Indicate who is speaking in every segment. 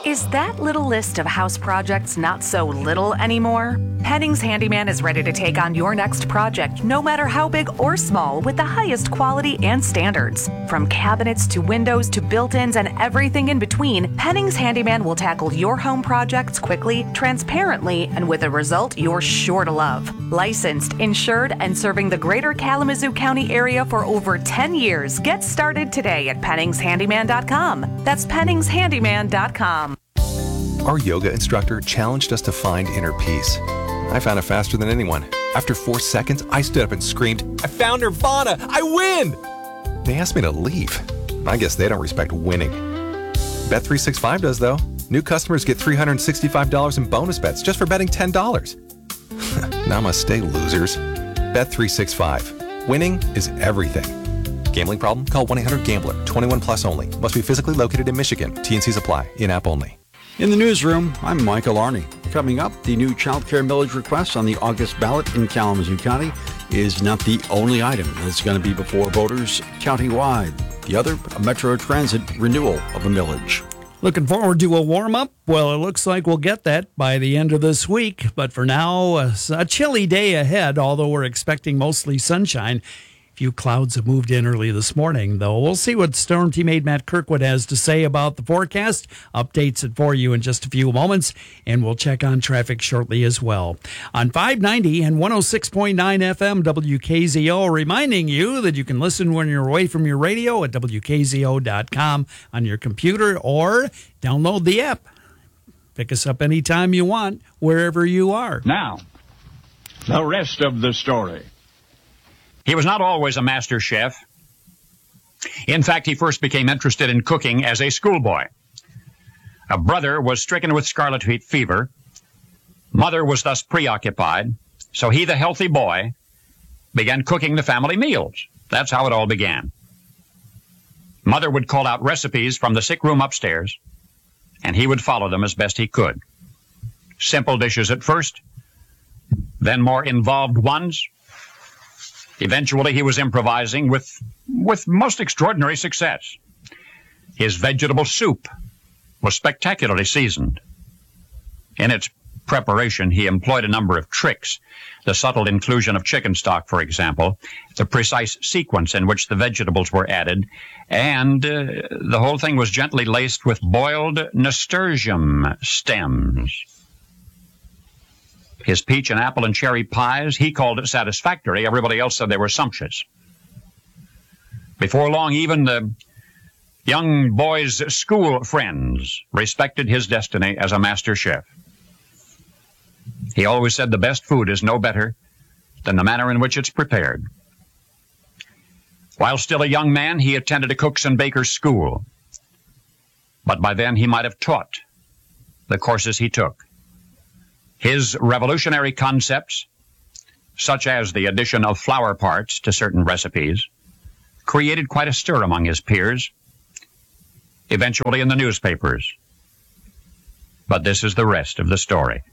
Speaker 1: Is that little list of house projects not so little anymore? Penning's Handyman is ready to take on your next project, no matter how big or small, with the highest quality and standards. From cabinets to windows to built-ins and everything in between, Penning's Handyman will tackle your home projects quickly, transparently, and with a result you're sure to love. Licensed, insured, and serving the greater Kalamazoo County area for over 10 years. Get started today at penningshandyman.com. That's penningshandyman.com.
Speaker 2: Our yoga instructor challenged us to find inner peace. I found it faster than anyone. After 4 seconds, I stood up and screamed, "I found Nirvana! I win!" They asked me to leave. I guess they don't respect winning. Bet365 does, though. New customers get $365 in bonus bets just for betting $10. Namaste, losers. Bet365. Winning is everything. Gambling problem? Call 1-800-GAMBLER. 21 plus only. Must be physically located in Michigan. T&Cs apply. In-app only.
Speaker 3: In the newsroom, I'm Michael Arney. Coming up, the new child care millage request on the August ballot in Kalamazoo County is not the only item that's going to be before voters countywide. The other, a Metro Transit renewal of a millage.
Speaker 4: Looking forward to a warm-up? Well, it looks like we'll get that by the end of this week. But for now, a chilly day ahead, although we're expecting mostly sunshine. A few clouds have moved in early this morning, though. We'll see what Storm Teammate Matt Kirkwood has to say about the forecast. Updates it for you in just a few moments, and we'll check on traffic shortly as well. On 590 and 106.9 FM WKZO, reminding you that you can listen when you're away from your radio at WKZO.com on your computer or download the app. Pick us up anytime you want, wherever you are.
Speaker 5: Now, the rest of the story. He was not always a master chef. In fact, he first became interested in cooking as a schoolboy. A brother was stricken with scarlet fever. Mother was thus preoccupied, so he, the healthy boy, began cooking the family meals. That's how it all began. Mother would call out recipes from the sick room upstairs, and he would follow them as best he could. Simple dishes at first, then more involved ones. Eventually, he was improvising with most extraordinary success. His vegetable soup was spectacularly seasoned. In its preparation, he employed a number of tricks. The subtle inclusion of chicken stock, for example, the precise sequence in which the vegetables were added, and the whole thing was gently laced with boiled nasturtium stems. His peach and apple and cherry pies, he called it satisfactory. Everybody else said they were sumptuous. Before long, even the young boy's school friends respected his destiny as a master chef. He always said the best food is no better than the manner in which it's prepared. While still a young man, he attended a cook's and baker's school. But by then, he might have taught the courses he took. His revolutionary concepts, such as the addition of flower parts to certain recipes, created quite a stir among his peers, eventually in the newspapers. But this is the rest of the story.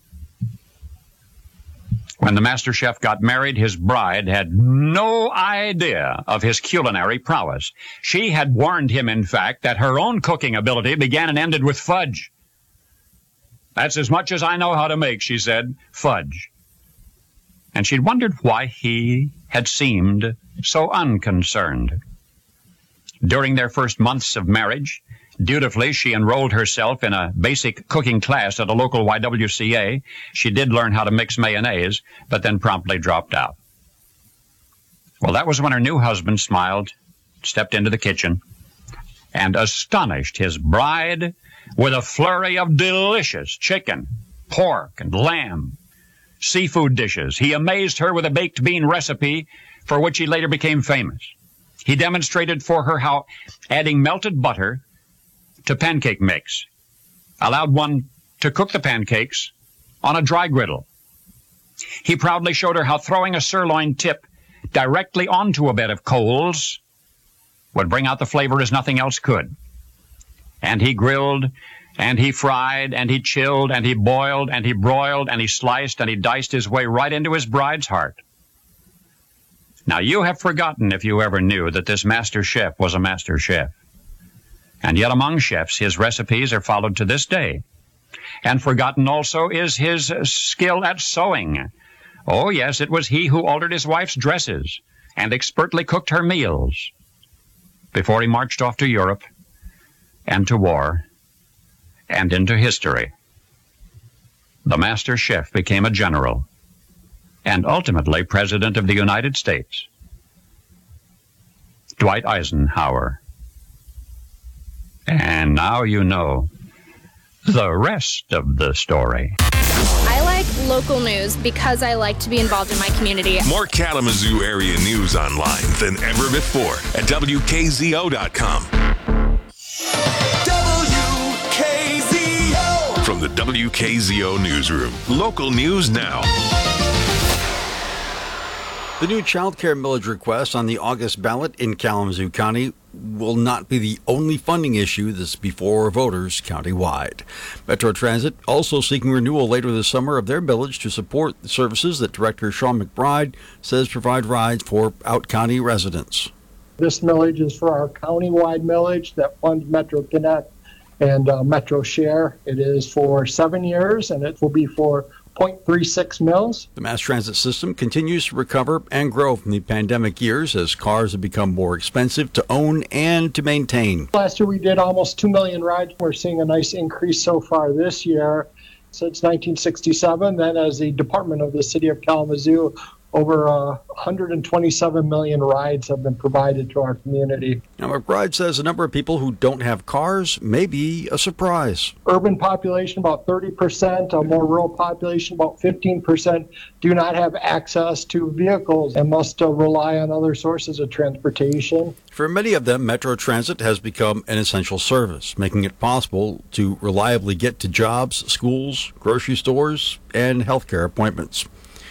Speaker 5: When the master chef got married, his bride had no idea of his culinary prowess. She had warned him, in fact, that her own cooking ability began and ended with fudge. "That's as much as I know how to make," she said, fudge. And she'd wondered why he had seemed so unconcerned. During their first months of marriage, dutifully she enrolled herself in a basic cooking class at a local YWCA. She did learn how to mix mayonnaise, but then promptly dropped out. Well, that was when her new husband smiled, stepped into the kitchen, and astonished his bride with a flurry of delicious chicken, pork, and lamb, seafood dishes. He amazed her with a baked bean recipe for which he later became famous. He demonstrated for her how adding melted butter to pancake mix allowed one to cook the pancakes on a dry griddle. He proudly showed her how throwing a sirloin tip directly onto a bed of coals would bring out the flavor as nothing else could. And he grilled, and he fried, and he chilled, and he boiled, and he broiled, and he sliced, and he diced his way right into his bride's heart. Now, you have forgotten, if you ever knew, that this master chef was a master chef. And yet among chefs, his recipes are followed to this day. And forgotten also is his skill at sewing. Oh, yes, it was he who altered his wife's dresses and expertly cooked her meals before he marched off to Europe and to war and into history. The master chef became a general and ultimately President of the United States. Dwight Eisenhower. And now you know the rest of the story.
Speaker 6: I like local news because I like to be involved in my community.
Speaker 7: More Kalamazoo area news online than ever before at WKZO.com. WKZO! From the WKZO Newsroom. Local news now.
Speaker 3: The new child care millage request on the August ballot in Kalamazoo County will not be the only funding issue that's before voters countywide. Metro Transit also seeking renewal later this summer of their millage to support the services that Director Sean McBride says provide rides for out-county residents.
Speaker 8: This millage is for our countywide millage that funds Metro Connect and Metro Share. It is for 7 years, and it will be for 0.36 mils.
Speaker 3: The mass transit system continues to recover and grow from the pandemic years as cars have become more expensive to own and to maintain.
Speaker 8: Last year we did almost 2 million rides. We're seeing a nice increase so far this year since 1967. Then as the department of the city of Kalamazoo, over 127 million rides have been provided to our community.
Speaker 3: Now, McBride says the number of people who don't have cars may be a surprise.
Speaker 8: Urban population, about 30%, a more rural population, about 15%, do not have access to vehicles and must rely on other sources of transportation.
Speaker 3: For many of them, Metro Transit has become an essential service, making it possible to reliably get to jobs, schools, grocery stores, and healthcare appointments.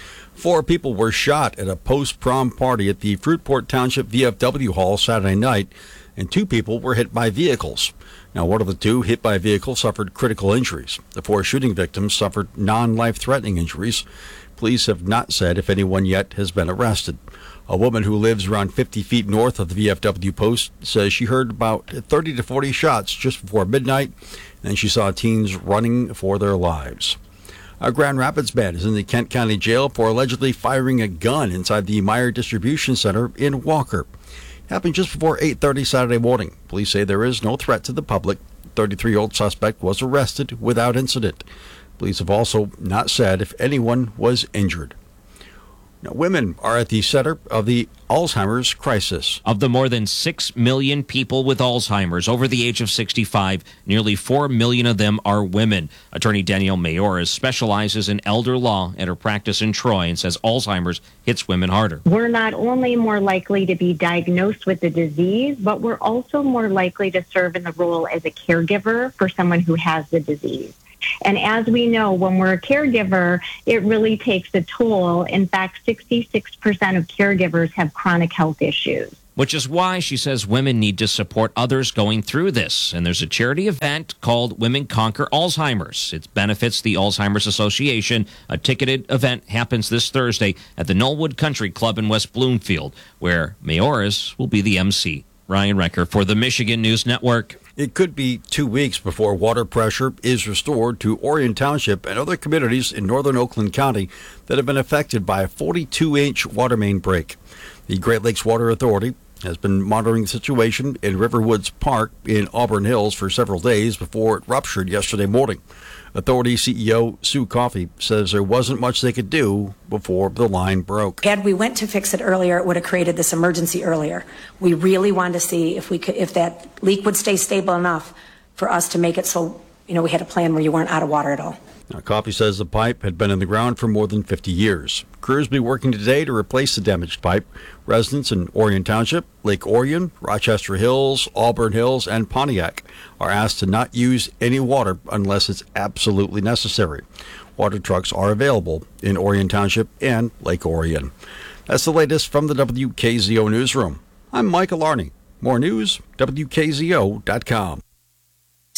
Speaker 3: 4 people were shot at a post-prom party at the Fruitport Township VFW Hall Saturday night, and 2 people were hit by vehicles. Now, one of the 2 hit by a vehicle suffered critical injuries. The 4 shooting victims suffered non-life-threatening injuries. Police have not said if anyone yet has been arrested. A woman who lives around 50 feet north of the VFW post says she heard about 30 to 40 shots just before midnight, and she saw teens running for their lives. A Grand Rapids man is in the Kent County Jail for allegedly firing a gun inside the Meyer Distribution Center in Walker. It happened just before 8:30 Saturday morning. Police say there is no threat to the public. The 33-year-old suspect was arrested without incident. Police have also not said if anyone was injured. Now, women are at the center of the Alzheimer's crisis.
Speaker 9: Of the more than 6 million people with Alzheimer's over the age of 65, nearly 4 million of them are women. Attorney Danielle Mayoras specializes in elder law at her practice in Troy and says Alzheimer's hits women harder.
Speaker 10: We're not only more likely to be diagnosed with the disease, but we're also more likely to serve in the role as a caregiver for someone who has the disease. And as we know, when we're a caregiver, it really takes a toll. In fact, 66% of caregivers have chronic health issues.
Speaker 9: Which is why she says women need to support others going through this. And there's a charity event called Women Conquer Alzheimer's. It benefits the Alzheimer's Association. A ticketed event happens this Thursday at the Knollwood Country Club in West Bloomfield, where Mayoras will be the MC. Ryan Recker for the Michigan News Network.
Speaker 3: It could be 2 weeks before water pressure is restored to Orion Township and other communities in northern Oakland County that have been affected by a 42-inch water main break. The Great Lakes Water Authority has been monitoring the situation in Riverwoods Park in Auburn Hills for several days before it ruptured yesterday morning. Authority CEO Sue Coffey says there wasn't much they could do before the line broke.
Speaker 11: Had we went to fix it earlier, it would have created this emergency earlier. We really wanted to see if that leak would stay stable enough for us to make it so, we had a plan where you weren't out of water at all.
Speaker 3: Now, Coffey says the pipe had been in the ground for more than 50 years. Crews will be working today to replace the damaged pipe. Residents in Orion Township, Lake Orion, Rochester Hills, Auburn Hills, and Pontiac are asked to not use any water unless it's absolutely necessary. Water trucks are available in Orion Township and Lake Orion. That's the latest from the WKZO Newsroom. I'm Michael Arney. More news, WKZO.com.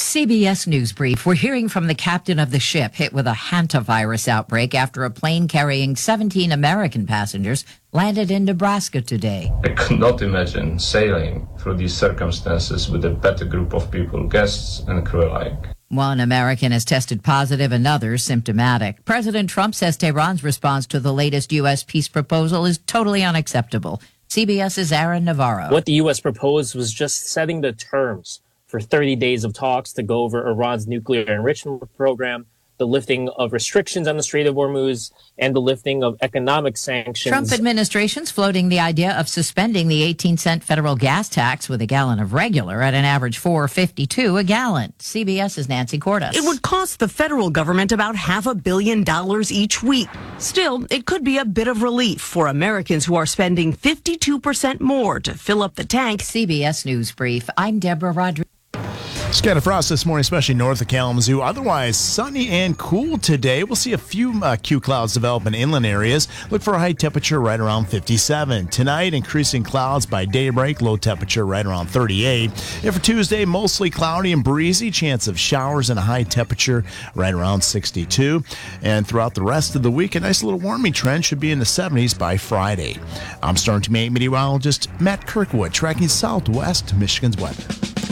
Speaker 12: CBS News Brief. We're hearing from the captain of the ship hit with a hantavirus outbreak after a plane carrying 17 American passengers landed in Nebraska today.
Speaker 13: I could not imagine sailing through these circumstances with a better group of people, guests and crew alike.
Speaker 12: One American has tested positive, another symptomatic. President Trump says Tehran's response to the latest U.S. peace proposal is totally unacceptable. CBS's Aaron Navarro.
Speaker 14: What the U.S. proposed was just setting the terms for 30 days of talks to go over Iran's nuclear enrichment program, the lifting of restrictions on the Strait of Hormuz, and the lifting of economic sanctions.
Speaker 12: Trump administration's floating the idea of suspending the 18-cent federal gas tax with a gallon of regular at an average $4.52 a gallon. CBS's Nancy Cordes.
Speaker 15: It would cost the federal government about $500 million each week. Still, it could be a bit of relief for Americans who are spending 52% more to fill up the tank.
Speaker 12: CBS News Brief. I'm Deborah Rodriguez.
Speaker 16: Scattered frost this morning, especially north of Kalamazoo. Otherwise, sunny and cool today. We'll see a few Q clouds develop in inland areas. Look for a high temperature right around 57. Tonight, increasing clouds by daybreak. Low temperature right around 38. And for Tuesday, mostly cloudy and breezy. Chance of showers and a high temperature right around 62. And throughout the rest of the week, a nice little warming trend should be in the 70s by Friday. I'm Storm Team 8 meteorologist Matt Kirkwood, tracking southwest Michigan's weather.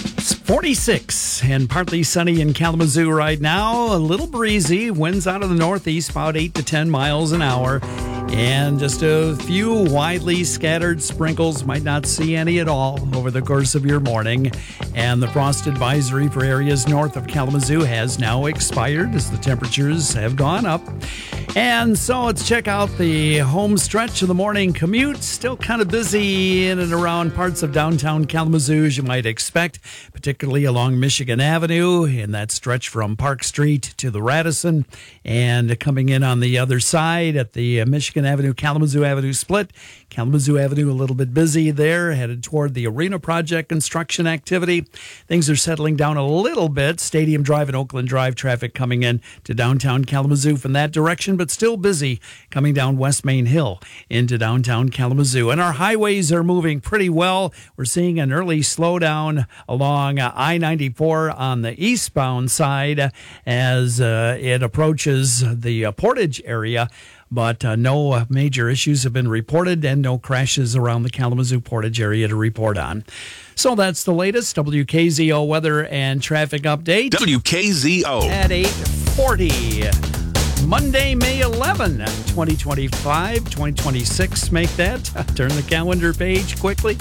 Speaker 4: 46 and partly sunny in Kalamazoo right now. A little breezy. Winds out of the northeast about 8 to 10 miles an hour. And just a few widely scattered sprinkles. Might not see any at all over the course of your morning. And the frost advisory for areas north of Kalamazoo has now expired as the temperatures have gone up. And so let's check out the home stretch of the morning commute. Still kind of busy in and around parts of downtown Kalamazoo, as you might expect, particularly along Michigan Avenue in that stretch from Park Street to the Radisson. And coming in on the other side at the Michigan Avenue, Kalamazoo Avenue split. Kalamazoo Avenue a little bit busy there, headed toward the Arena Project construction activity. Things are settling down a little bit. Stadium Drive and Oakland Drive traffic coming in to downtown Kalamazoo from that direction, but still busy coming down West Main Hill into downtown Kalamazoo. And our highways are moving pretty well. We're seeing an early slowdown along I-94 on the eastbound side as it approaches the Portage area. But no major issues have been reported and no crashes around the Kalamazoo Portage area to report on. So that's the latest WKZO weather and traffic update.
Speaker 7: WKZO.
Speaker 4: At 8:40. Monday, May 11, 2025, 2026. Make that. Turn the calendar page quickly.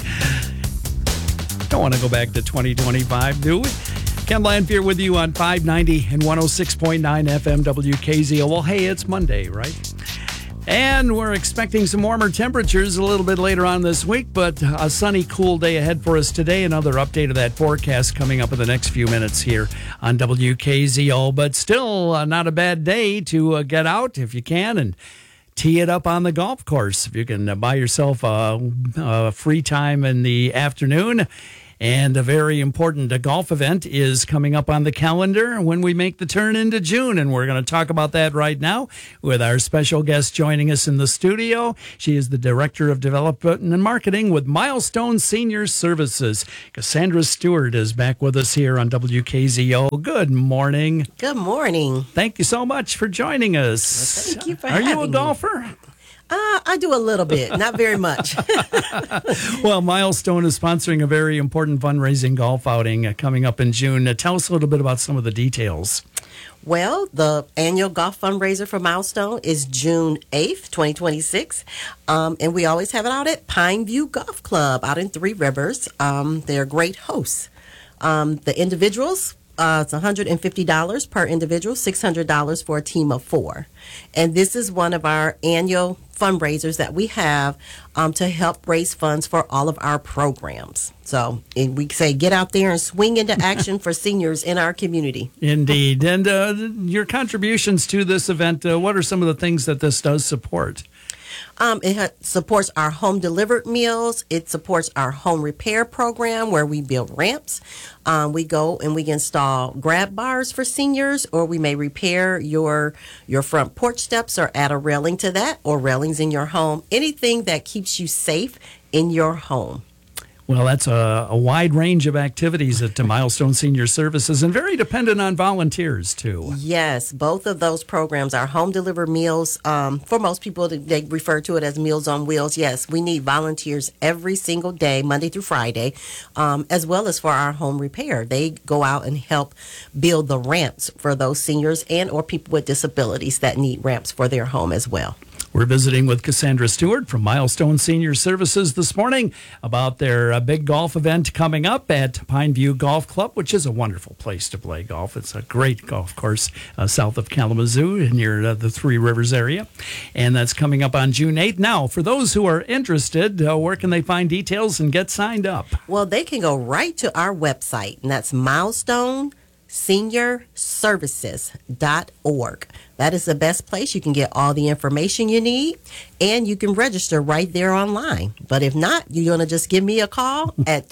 Speaker 4: Don't want to go back to 2025, do we? Ken Lanphier with you on 590 and 106.9 FM WKZO. Well, hey, it's Monday, right? And we're expecting some warmer temperatures a little bit later on this week, but a sunny, cool day ahead for us today. Another update of that forecast coming up in the next few minutes here on WKZO. But still, not a bad day to get out if you can and tee it up on the golf course. If you can buy yourself a free time in the afternoon. And a very important golf event is coming up on the calendar when we make the turn into June. And we're going to talk about that right now with our special guest joining us in the studio. She is the Director of Development and Marketing with Milestone Senior Services. Cassandra Stewart is back with us here on WKZO. Good morning.
Speaker 17: Good morning.
Speaker 4: Thank you so much for joining us.
Speaker 17: Well, thank you for having me.
Speaker 4: Are you a golfer?
Speaker 17: I do a little bit, not very much.
Speaker 4: Well, Milestone is sponsoring a very important fundraising golf outing coming up in June. Tell us a little bit about some of the details.
Speaker 17: Well, the annual golf fundraiser for Milestone is June 8th, 2026. And we always have it out at Pine View Golf Club out in Three Rivers. They're great hosts. The individuals, it's $150 per individual, $600 for a team of 4. And this is one of our annual fundraisers that we have to help raise funds for all of our programs. So we say get out there and swing into action for seniors in our community.
Speaker 4: Indeed. And your contributions to this event, what are some of the things that this does support?
Speaker 17: It supports our home delivered meals. It supports our home repair program where we build ramps. We go and we install grab bars for seniors, or we may repair your front porch steps or add a railing to that, or railings in your home. Anything that keeps you safe in your home.
Speaker 4: Well, that's a wide range of activities at Milestone Senior Services and very dependent on volunteers, too.
Speaker 17: Yes, both of those programs are home delivered meals. For most people, they refer to it as Meals on Wheels. Yes, we need volunteers every single day, Monday through Friday, as well as for our home repair. They go out and help build the ramps for those seniors and or people with disabilities that need ramps for their home as well.
Speaker 4: We're visiting with Cassandra Stewart from Milestone Senior Services this morning about their big golf event coming up at Pineview Golf Club, which is a wonderful place to play golf. It's a great golf course south of Kalamazoo near the Three Rivers area. And that's coming up on June 8th. Now, for those who are interested, where can they find details and get signed up?
Speaker 17: Well, they can go right to our website, and that's milestoneseniorservices.org. That is the best place. You can get all the information you need, and you can register right there online. But if not, you're going to just give me a call at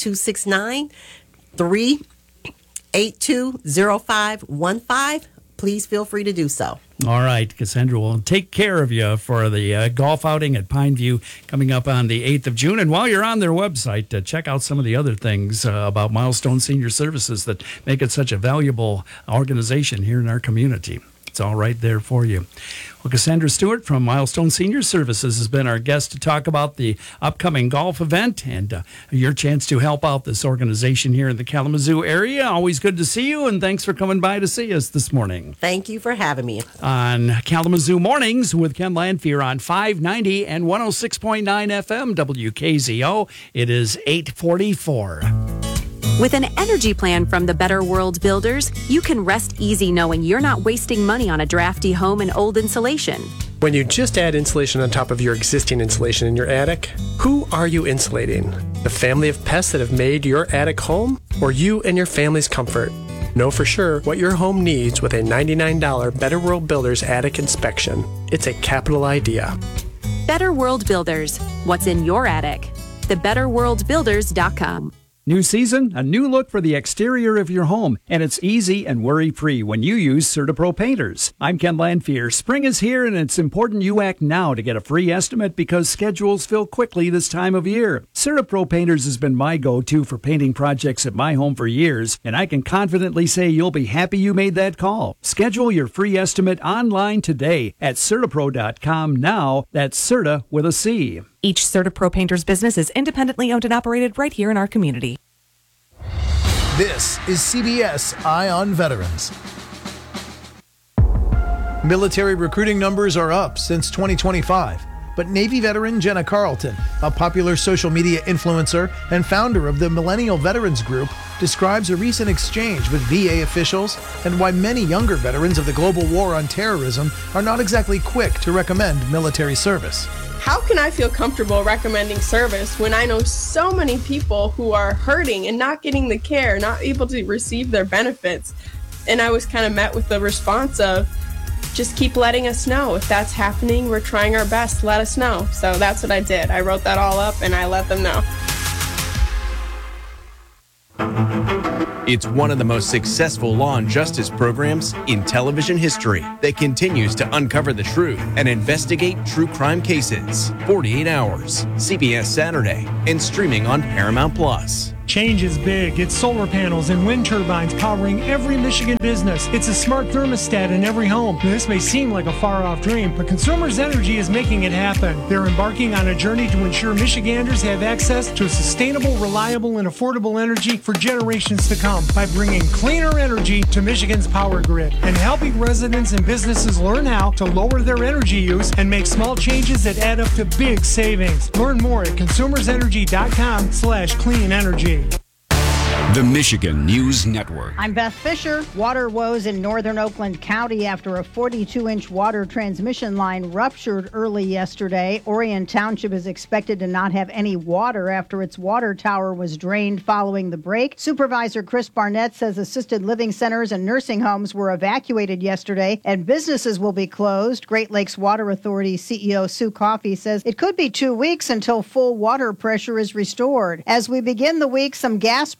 Speaker 17: 269-382-0515. Please feel free to do so.
Speaker 4: All right, Cassandra, we'll take care of you for the golf outing at Pineview coming up on the 8th of June. And while you're on their website, check out some of the other things about Milestone Senior Services that make it such a valuable organization here in our community. It's all right there for you. Well, Cassandra Stewart from Milestone Senior Services has been our guest to talk about the upcoming golf event and your chance to help out this organization here in the Kalamazoo area. Always good to see you, and thanks for coming by to see us this morning.
Speaker 17: Thank you for having me.
Speaker 4: On Kalamazoo Mornings with Ken Lanphier on 590 and 106.9 FM WKZO, it is 8:44.
Speaker 18: With an energy plan from the Better World Builders, you can rest easy knowing you're not wasting money on a drafty home and old insulation.
Speaker 19: When you just add insulation on top of your existing insulation in your attic, who are you insulating? The family of pests that have made your attic home, or you and your family's comfort? Know for sure what your home needs with a $99 Better World Builders attic inspection. It's a capital idea.
Speaker 18: Better World Builders. What's in your attic? TheBetterWorldBuilders.com.
Speaker 4: New season, a new look for the exterior of your home, and it's easy and worry-free when you use CertaPro painters. I'm Ken Lanphier. Spring is here, and it's important you act now to get a free estimate because schedules fill quickly this time of year. CertaPro painters has been my go-to for painting projects at my home for years, and I can confidently say you'll be happy you made that call. Schedule your free estimate online today at CertaPro.com now. That's Certa with a C.
Speaker 20: Each CertaPro Painters business is independently owned and operated right here in our community.
Speaker 21: This is CBS Eye on Veterans. Military recruiting numbers are up since 2025, but Navy veteran Jenna Carlton, a popular social media influencer and founder of the Millennial Veterans Group, describes a recent exchange with VA officials and why many younger veterans of the global war on terrorism are not exactly quick to recommend military service.
Speaker 22: How can I feel comfortable recommending service when I know so many people who are hurting and not getting the care, not able to receive their benefits? And I was kind of met with the response of, just keep letting us know. If that's happening, we're trying our best. Let us know. So that's what I did. I wrote that all up and I let them know.
Speaker 23: It's one of the most successful law and justice programs in television history that continues to uncover the truth and investigate true crime cases. 48 Hours, CBS Saturday, and streaming on Paramount Plus.
Speaker 24: Change is big. It's solar panels and wind turbines powering every Michigan business. It's a smart thermostat in every home. This may seem like a far-off dream, but Consumers Energy is making it happen. They're embarking on a journey to ensure Michiganders have access to sustainable, reliable, and affordable energy for generations to come by bringing cleaner energy to Michigan's power grid and helping residents and businesses learn how to lower their energy use and make small changes that add up to big savings. Learn more at consumersenergy.com/clean energy.
Speaker 25: The Michigan News Network.
Speaker 26: I'm Beth Fisher. Water woes in northern Oakland County after a 42-inch water transmission line ruptured early yesterday. Orion Township is expected to not have any water after its water tower was drained following the break. Supervisor Chris Barnett says assisted living centers and nursing homes were evacuated yesterday and businesses will be closed. Great Lakes Water Authority CEO Sue Coffey says it could be 2 weeks until full water pressure is restored. As we begin the week, some gas price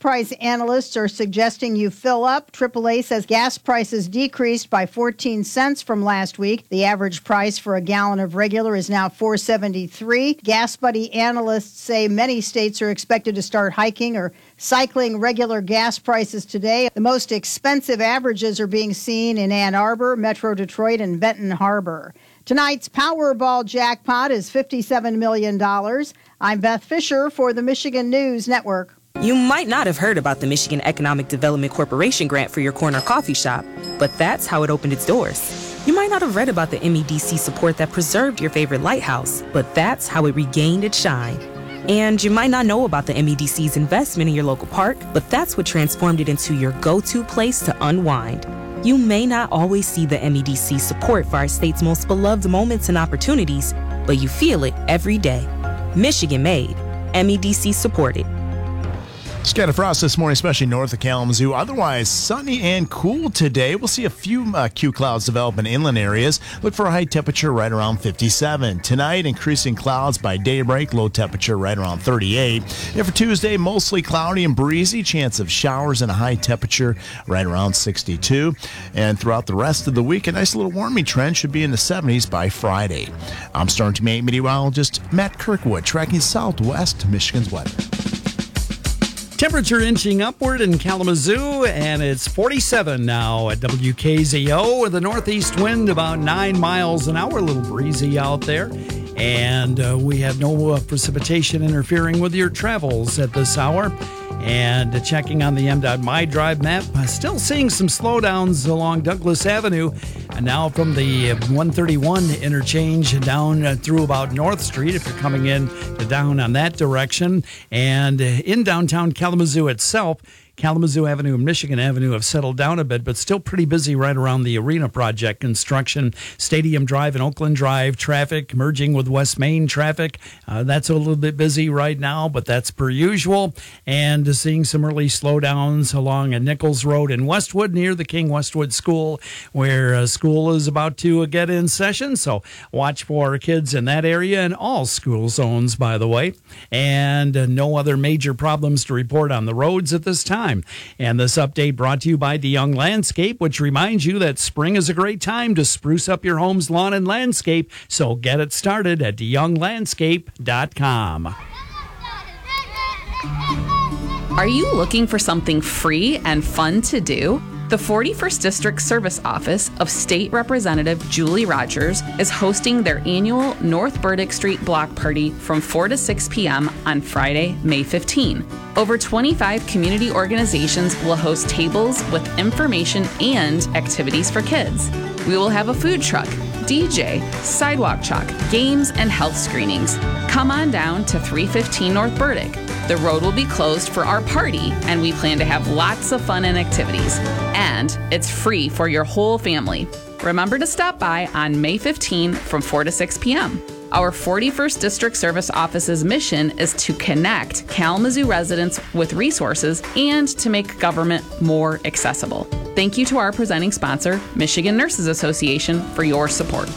Speaker 26: analysts are suggesting you fill up. AAA says gas prices decreased by 14 cents from last week. The average price for a gallon of regular is now $4.73. Gas Buddy analysts say many states are expected to start hiking or cycling regular gas prices today. The most expensive averages are being seen in Ann Arbor, Metro Detroit, and Benton Harbor. Tonight's Powerball jackpot is $57 million. I'm Beth Fisher for the Michigan News Network.
Speaker 1: You might not have heard about the Michigan Economic Development Corporation grant for your corner coffee shop, but that's how it opened its doors. You might not have read about the MEDC support that preserved your favorite lighthouse, but that's how it regained its shine. And you might not know about the MEDC's investment in your local park, but that's what transformed it into your go-to place to unwind. You may not always see the MEDC support for our state's most beloved moments and opportunities, but you feel it every day. Michigan made, MEDC supported.
Speaker 16: Scattered frost this morning, especially north of Kalamazoo. Otherwise, sunny and cool today. We'll see a few Q clouds develop in inland areas. Look for a high temperature right around 57. Tonight, increasing clouds by daybreak. Low temperature right around 38. And for Tuesday, mostly cloudy and breezy. Chance of showers and a high temperature right around 62. And throughout the rest of the week, a nice little warming trend should be in the 70s by Friday. I'm Storm Team 8 meteorologist Matt Kirkwood, tracking southwest Michigan's weather.
Speaker 4: Temperature inching upward in Kalamazoo, and it's 47 now at WKZO with a northeast wind about 9 miles an hour, a little breezy out there. And we have no precipitation interfering with your travels at this hour. And checking on the MDOT My Drive map, still seeing some slowdowns along Douglas Avenue. And now from the 131 interchange down through about North Street, if you're coming in down on that direction. And in downtown Kalamazoo itself, Kalamazoo Avenue and Michigan Avenue have settled down a bit, but still pretty busy right around the arena project construction. Stadium Drive and Oakland Drive traffic merging with West Main traffic. That's a little bit busy right now, but that's per usual. And seeing some early slowdowns along Nichols Road in Westwood near the King Westwood School, where school is about to get in session. So watch for kids in that area and all school zones, by the way. And no other major problems to report on the roads at this time. And this update brought to you by DeYoung Landscape, which reminds you that spring is a great time to spruce up your home's lawn and landscape. So get it started at DeYoungLandscape.com.
Speaker 2: Are you looking for something free and fun to do? The 41st District Service Office of State Representative Julie Rogers is hosting their annual North Burdick Street Block Party from 4 to 6 p.m. on Friday, May 15. Over 25 community organizations will host tables with information and activities for kids. We will have a food truck, DJ, sidewalk chalk, games, and health screenings. Come on down to 315 North Burdick. The road will be closed for our party, and we plan to have lots of fun and activities. And it's free for your whole family. Remember to stop by on May 15 from 4 to 6 p.m. Our 41st District Service Office's mission is to connect Kalamazoo residents with resources and to make government more accessible. Thank you to our presenting sponsor, Michigan Nurses Association, for your support.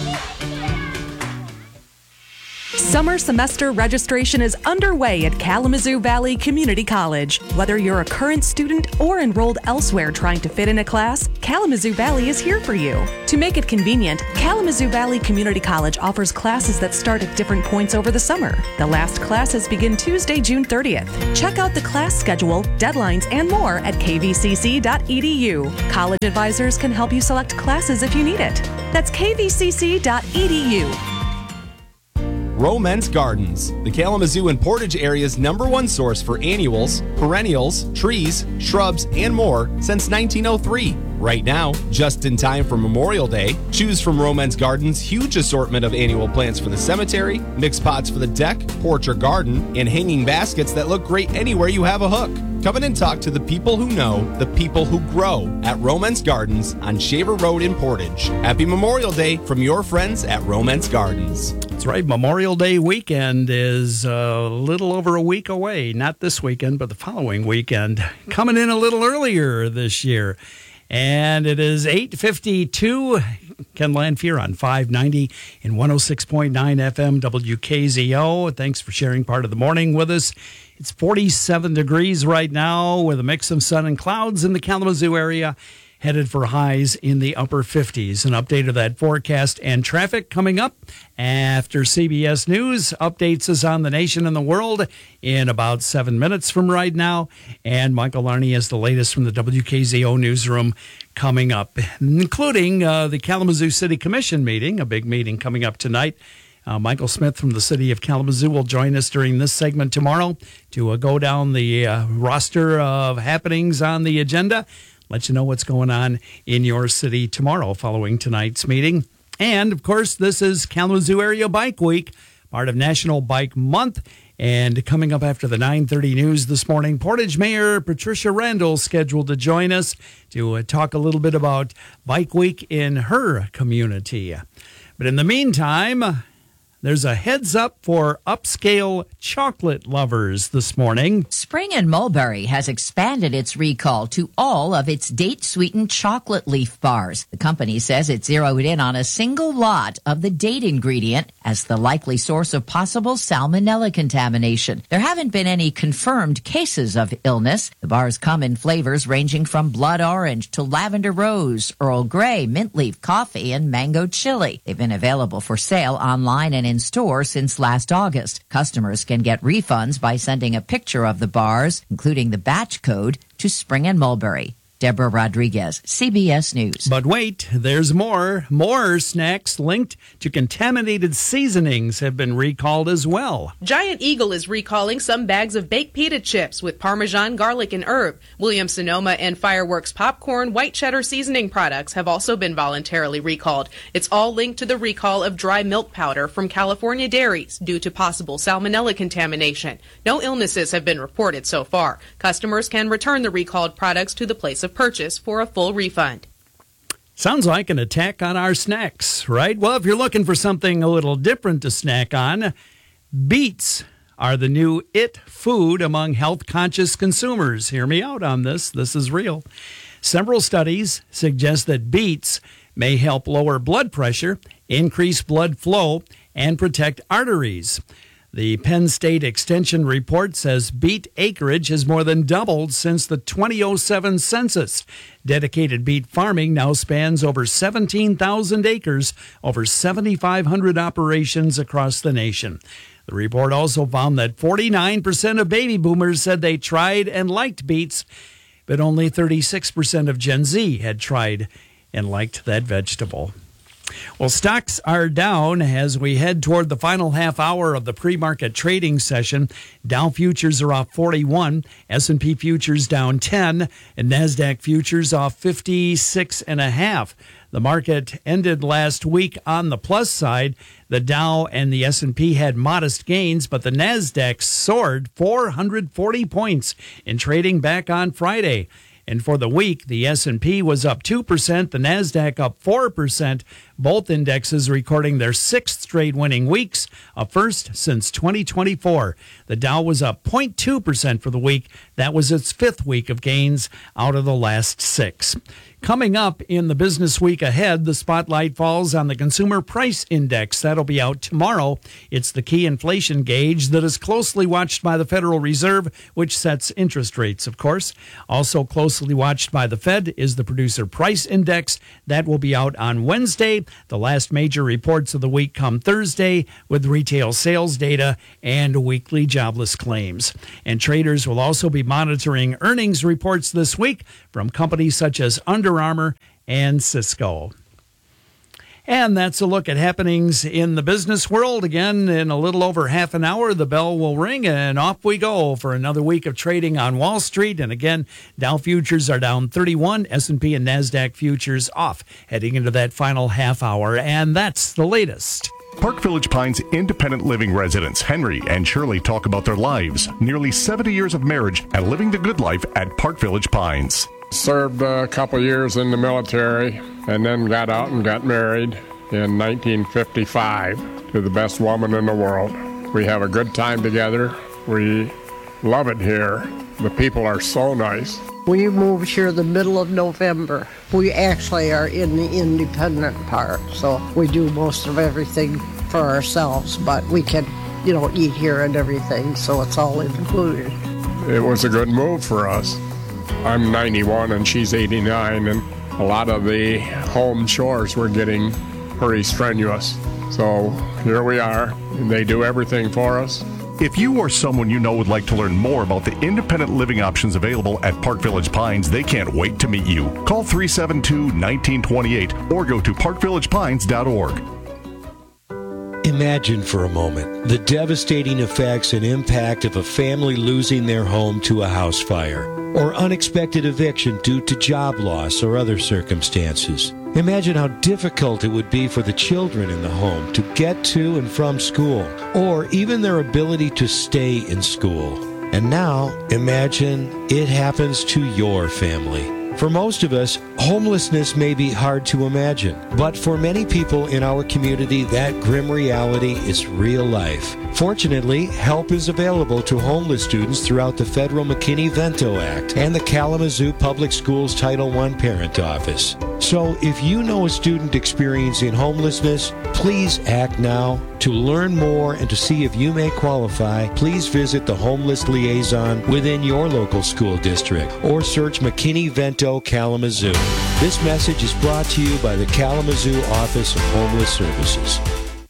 Speaker 20: Summer semester registration is underway at Kalamazoo Valley Community College. Whether you're a current student or enrolled elsewhere trying to fit in a class, Kalamazoo Valley is here for you. To make it convenient, Kalamazoo Valley Community College offers classes that start at different points over the summer. The last classes begin Tuesday, June 30th. Check out the class schedule, deadlines, and more at kvcc.edu. College advisors can help you select classes if you need it. That's kvcc.edu.
Speaker 23: Romance Gardens, the Kalamazoo and Portage area's #1 source for annuals, perennials, trees, shrubs, and more since 1903. Right now, just in time for Memorial Day, choose from Romance Gardens' huge assortment of annual plants for the cemetery, mixed pots for the deck, porch, or garden, and hanging baskets that look great anywhere you have a hook. Come in and talk to the people who know, the people who grow at Romance Gardens on Shaver Road in Portage. Happy Memorial Day from your friends at Romance Gardens.
Speaker 4: That's right. Memorial Day weekend is a little over a week away. Not this weekend, but the following weekend. Coming in a little earlier this year. And it is 8:52. Ken Lanfear on 590 and 106.9 FM WKZO. Thanks for sharing part of the morning with us. It's 47 degrees right now with a mix of sun and clouds in the Kalamazoo area, headed for highs in the upper 50s. An update of that forecast and traffic coming up after CBS News updates us on the nation and the world in about 7 minutes from right now. And Michael Larney has the latest from the WKZO newsroom coming up, including the Kalamazoo City Commission meeting, a big meeting coming up tonight. Michael Smith from the city of Kalamazoo will join us during this segment tomorrow to go down the roster of happenings on the agenda. Let you know what's going on in your city tomorrow following tonight's meeting. And, of course, this is Kalamazoo Area Bike Week, part of National Bike Month. And coming up after the 9:30 news this morning, Portage Mayor Patricia Randall scheduled to join us to talk a little bit about Bike Week in her community. But in the meantime, there's a heads up for upscale chocolate lovers this morning.
Speaker 12: Spring and Mulberry has expanded its recall to all of its date-sweetened chocolate leaf bars. The company says it zeroed in on a single lot of the date ingredient as the likely source of possible salmonella contamination. There haven't been any confirmed cases of illness. The bars come in flavors ranging from blood orange to lavender rose, Earl Grey, mint leaf coffee, and mango chili. They've been available for sale online and in store since last August. Customers can get refunds by sending a picture of the bars, including the batch code, to Spring and Mulberry. Deborah Rodriguez, CBS News.
Speaker 4: But wait, there's more. More snacks linked to contaminated seasonings have been recalled as well.
Speaker 5: Giant Eagle is recalling some bags of baked pita chips with Parmesan, garlic, and herb. Williams-Sonoma and Fireworks popcorn, white cheddar seasoning products have also been voluntarily recalled. It's all linked to the recall of dry milk powder from California dairies due to possible salmonella contamination. No illnesses have been reported so far. Customers can return the recalled products to the place of purchase for a full refund.
Speaker 4: Sounds like an attack on our snacks, right? Well, if you're looking for something a little different to snack on, beets are the new it food among health-conscious consumers. Hear me out on this. This is real. Several studies suggest that beets may help lower blood pressure, increase blood flow, and protect arteries. The Penn State Extension report says beet acreage has more than doubled since the 2007 census. Dedicated beet farming now spans over 17,000 acres, over 7,500 operations across the nation. The report also found that 49% of baby boomers said they tried and liked beets, but only 36% of Gen Z had tried and liked that vegetable. Well, stocks are down as we head toward the final half hour of the pre-market trading session. Dow futures are off 41, S&P futures down 10, and NASDAQ futures off 56.5. The market ended last week on the plus side. The Dow and the S&P had modest gains, but the NASDAQ soared 440 points in trading back on Friday. And for the week, the S&P was up 2%, the NASDAQ up 4%, both indexes recording their sixth straight winning weeks, a first since 2024. The Dow was up 0.2% for the week. That was its fifth week of gains out of the last six. Coming up in the business week ahead, the spotlight falls on the Consumer Price Index. That'll be out tomorrow. It's the key inflation gauge that is closely watched by the Federal Reserve, which sets interest rates, of course. Also closely watched by the Fed is the Producer Price Index. That will be out on Wednesday. The last major reports of the week come Thursday with retail sales data and weekly jobless claims. And traders will also be monitoring earnings reports this week from companies such as Under Armour and Cisco. And that's a look at happenings in the business world. Again, in a little over half an hour, the bell will ring and off we go for another week of trading on Wall Street. And again, Dow futures are down 31, S&P and NASDAQ futures off, heading into that final half hour. And that's the latest.
Speaker 6: Park Village Pines independent living residents Henry and Shirley talk about their lives, nearly 70 years of marriage, and living the good life at Park Village Pines.
Speaker 8: Served a couple years in the military and then got out and got married in 1955 to the best woman in the world. We have a good time together. We love it here. The people are so nice.
Speaker 3: We moved here the middle of November. We actually are in the independent part, so we do most of everything for ourselves, but we can, eat here and everything, so it's all included.
Speaker 8: It was a good move for us. I'm 91 and she's 89, and a lot of the home chores were getting pretty strenuous. So here we are, and they do everything for us.
Speaker 6: If you or someone you know would like to learn more about the independent living options available at Park Village Pines, they can't wait to meet you. Call 372-1928 or go to parkvillagepines.org.
Speaker 9: Imagine for a moment the devastating effects and impact of a family losing their home to a house fire, or unexpected eviction due to job loss or other circumstances. Imagine how difficult it would be for the children in the home to get to and from school, or even their ability to stay in school. And now, imagine it happens to your family. For most of us, homelessness may be hard to imagine, but for many people in our community, that grim reality is real life. Fortunately, help is available to homeless students throughout the federal McKinney-Vento Act and the Kalamazoo Public Schools Title I Parent Office. So if you know a student experiencing homelessness, please act now. To learn more and to see if you may qualify, please visit the Homeless Liaison within your local school district or search McKinney-Vento Kalamazoo. This message is brought to you by the Kalamazoo Office of Homeless Services.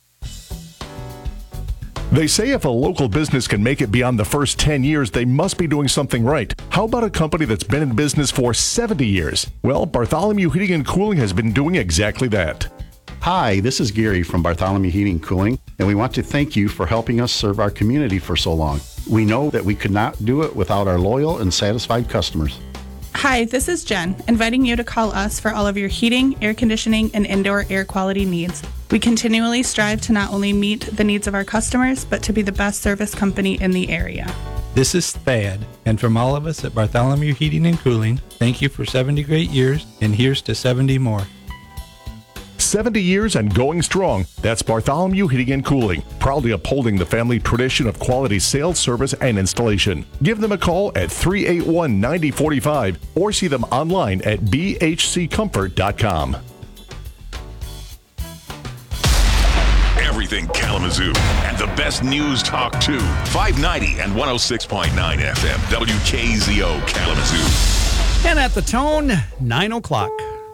Speaker 6: They say if a local business can make it beyond the first 10 years, they must be doing something right. How about a company that's been in business for 70 years? Well, Bartholomew Heating and Cooling has been doing exactly that.
Speaker 10: Hi, this is Gary from Bartholomew Heating and Cooling, and we want to thank you for helping us serve our community for so long. We know that we could not do it without our loyal and satisfied customers.
Speaker 11: Hi, this is Jen, inviting you to call us for all of your heating, air conditioning, and indoor air quality needs. We continually strive to not only meet the needs of our customers, but to be the best service company in the area.
Speaker 13: This is Thad, and from all of us at Bartholomew Heating and Cooling, thank you for 70 great years, and here's to 70 more.
Speaker 6: 70 years and going strong. That's Bartholomew Heating and Cooling, proudly upholding the family tradition of quality sales, service, and installation. Give them a call at 381-9045 or see them online at bhccomfort.com.
Speaker 7: Everything Kalamazoo and the best news talk too. 590 and 106.9 FM, WKZO Kalamazoo.
Speaker 4: And at the tone, 9 o'clock.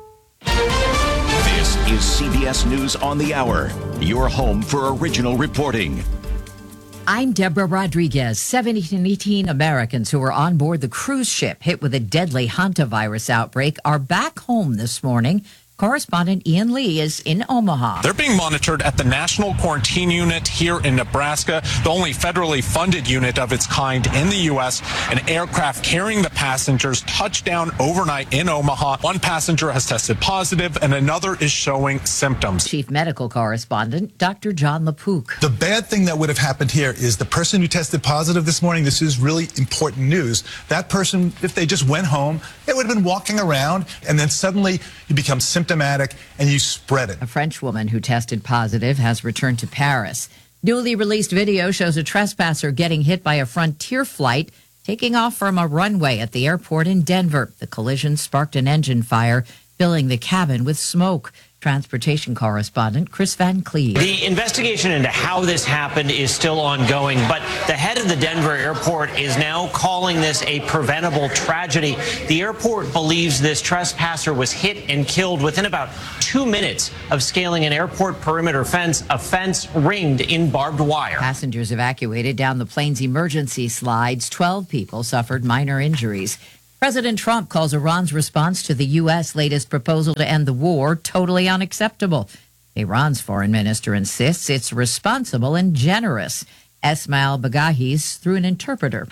Speaker 14: This is CBS News on the Hour, your home for original reporting.
Speaker 12: I'm Deborah Rodriguez. 17 Americans who were on board the cruise ship hit with a deadly hantavirus outbreak are back home this morning. Correspondent Ian Lee is in Omaha.
Speaker 27: They're being monitored at the National Quarantine Unit here in Nebraska, the only federally funded unit of its kind in the U.S. An aircraft carrying the passengers touched down overnight in Omaha. One passenger has tested positive and another is showing symptoms.
Speaker 12: Chief Medical Correspondent Dr. John LaPook.
Speaker 28: The bad thing that would have happened here is the person who tested positive this morning, this is really important news. That person, if they just went home, they would have been walking around, and then suddenly you become symptomatic and you spread it.
Speaker 12: A French woman who tested positive has returned to Paris. Newly released video shows a trespasser getting hit by a Frontier flight taking off from a runway at the airport in Denver. The collision sparked an engine fire, filling the cabin with smoke. Transportation correspondent Chris Van Cleve.
Speaker 29: The investigation into how this happened is still ongoing, but the head of the Denver airport is now calling this a preventable tragedy. The airport believes this trespasser was hit and killed within about 2 minutes of scaling an airport perimeter fence, a fence ringed in barbed wire.
Speaker 12: Passengers evacuated down the plane's emergency slides. 12 people suffered minor injuries. President Trump calls Iran's response to the U.S. latest proposal to end the war totally unacceptable. Iran's foreign minister insists it's responsible and generous. Esmail Baghahi's through an interpreter.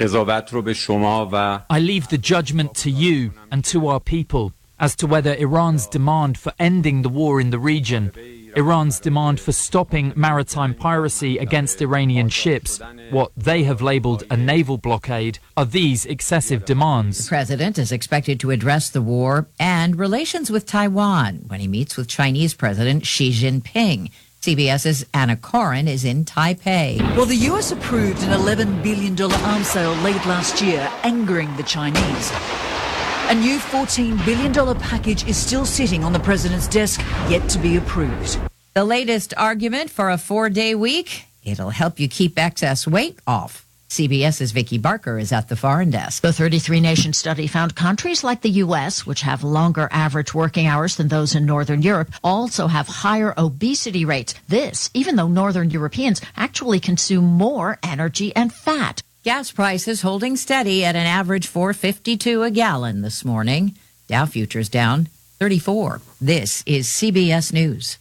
Speaker 30: I leave the judgment to you and to our people as to whether Iran's demand for ending the war in the region, Iran's demand for stopping maritime piracy against Iranian ships, what they have labeled a naval blockade, are these excessive demands.
Speaker 12: The president is expected to address the war and relations with Taiwan when he meets with Chinese President Xi Jinping. CBS's Anna Corin is in Taipei.
Speaker 31: Well, the U.S. approved an $11 billion arms sale late last year, angering the Chinese.
Speaker 1: A new $14 billion package is still sitting on the president's desk, yet to be approved.
Speaker 12: The latest argument for a 4-day week? It'll help you keep excess weight off. CBS's Vicki Barker is at the foreign desk.
Speaker 15: The 33-nation study found countries like the U.S., which have longer average working hours than those in Northern Europe, also have higher obesity rates. This, even though Northern Europeans actually consume more energy and fat.
Speaker 12: Gas prices holding steady at an average $4.52 a gallon this morning. Dow futures down 34. This is CBS News.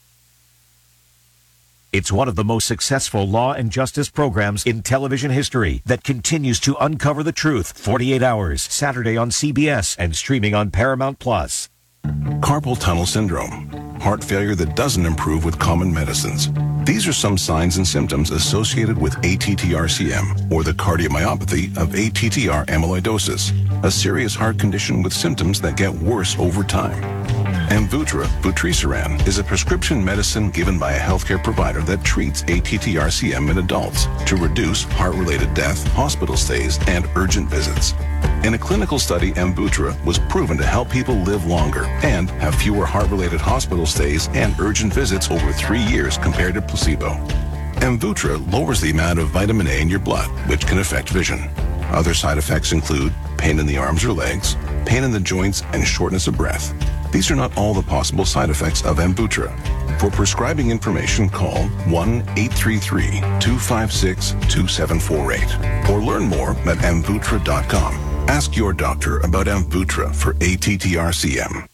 Speaker 17: It's one of the most successful law and justice programs in television history that continues to uncover the truth 48 hours, Saturday on CBS and streaming on Paramount+.
Speaker 18: Carpal tunnel syndrome, heart failure that doesn't improve with common medicines. These are some signs and symptoms associated with ATTR-CM, or the cardiomyopathy of ATTR amyloidosis, a serious heart condition with symptoms that get worse over time. Amvuttra, vutrisiran, is a prescription medicine given by a healthcare provider that treats ATTR-CM in adults to reduce heart-related death, hospital stays, and urgent visits. In a clinical study, Amvuttra was proven to help people live longer and have fewer heart-related hospital stays and urgent visits over 3 years compared to placebo. Amvuttra lowers the amount of vitamin A in your blood, which can affect vision. Other side effects include pain in the arms or legs, pain in the joints, and shortness of breath. These are not all the possible side effects of Amvuttra. For prescribing information, call 1-833-256-2748 or learn more at amvuttra.com. Ask your doctor about Amvuttra for ATTR-CM.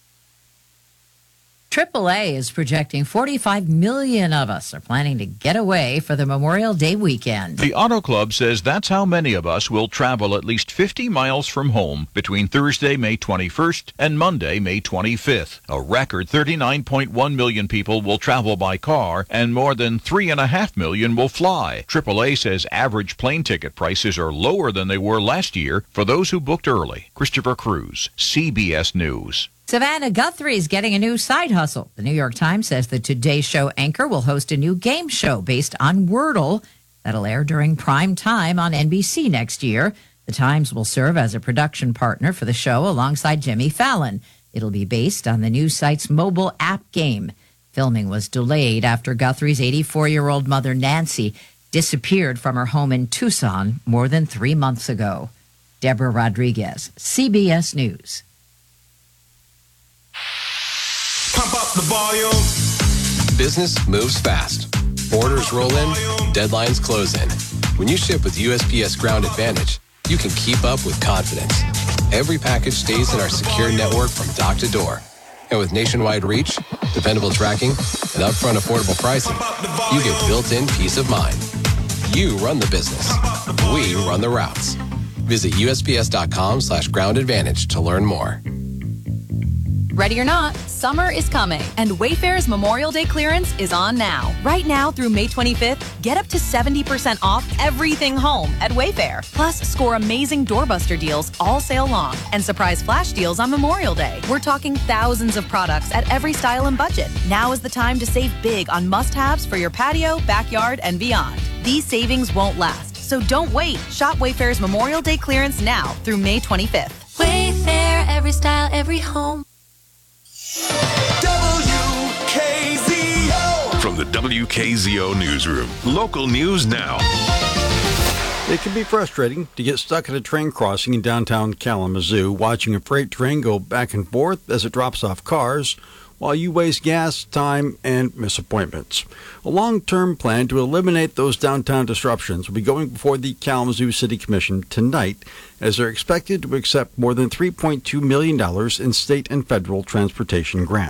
Speaker 12: AAA is projecting 45 million of us are planning to get away for the Memorial Day weekend.
Speaker 19: The Auto Club says that's how many of us will travel at least 50 miles from home between Thursday, May 21st and Monday, May 25th. A record 39.1 million people will travel by car and more than 3.5 million will fly. AAA says average plane ticket prices are lower than they were last year for those who booked early. Christopher Cruz, CBS News.
Speaker 12: Savannah Guthrie is getting a new side hustle. The New York Times says the Today Show anchor will host a new game show based on Wordle that'll air during prime time on NBC next year. The Times will serve as a production partner for the show alongside Jimmy Fallon. It'll be based on the news site's mobile app game. Filming was delayed after Guthrie's 84-year-old mother, Nancy, disappeared from her home in Tucson more than 3 months ago. Deborah Rodriguez, CBS News.
Speaker 21: Pump up the volume. Business moves fast. Orders roll in, deadlines close in. When you ship with USPS Ground Advantage, you can keep up with confidence. Every package stays in our secure network from dock to door. And with nationwide reach, dependable tracking, and upfront affordable pricing, you get built-in peace of mind. You run the business. We run the routes. Visit USPS.com/Ground Advantage to learn more.
Speaker 22: Ready or not, summer is coming, and Wayfair's Memorial Day clearance is on now. Right now through May 25th, get up to 70% off everything home at Wayfair. Plus, score amazing doorbuster deals all sale long and surprise flash deals on Memorial Day. We're talking thousands of products at every style and budget. Now is the time to save big on must-haves for your patio, backyard, and beyond. These savings won't last, so don't wait. Shop Wayfair's Memorial Day clearance now through May 25th.
Speaker 24: Wayfair, every style, every home.
Speaker 7: WKZO. From the WKZO newsroom, local news now.
Speaker 25: It can be frustrating to get stuck at a train crossing in downtown Kalamazoo, watching a freight train go back and forth as it drops off cars, while you waste gas, time, and miss appointments. A long-term plan to eliminate those downtown disruptions will be going before the Kalamazoo City Commission tonight, as they're expected to accept more than $3.2 million in state and federal transportation grants.